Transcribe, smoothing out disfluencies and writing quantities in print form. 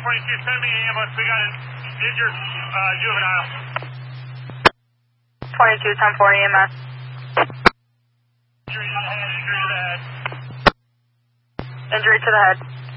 1022, send me an ambulance. We got an injured juvenile. 22, 1040 EMS. Injury to the head, injury to the head. Injury to the head.